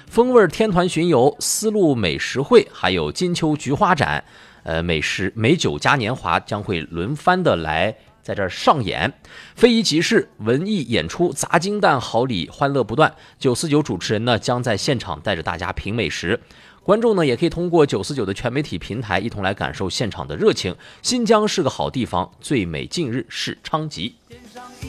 风味天团巡游、丝路美食会，还有金秋菊花展，美酒嘉年华将会轮番的来在这儿上演，非遗集市、文艺演出、砸金蛋好礼，欢乐不断。949主持人呢将在现场带着大家品美食，观众呢也可以通过949的全媒体平台一同来感受现场的热情。新疆是个好地方，最美近日是昌吉。